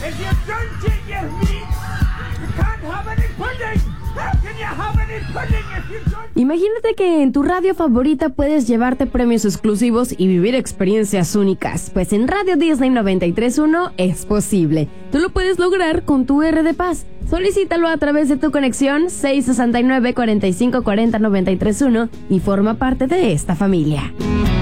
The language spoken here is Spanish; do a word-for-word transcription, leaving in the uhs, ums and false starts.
If you don't eat your meat, you can't have any pudding. How can you have any pudding if you don't... Imagínate que en tu radio favorita puedes llevarte premios exclusivos y vivir experiencias únicas. Pues en Radio Disney noventa y tres punto uno es posible. Tú lo puedes lograr con tu R de Paz. Solicítalo a través de tu conexión seis seis nueve, cuatro cinco cuatro cero, nueve tres uno y forma parte de esta familia.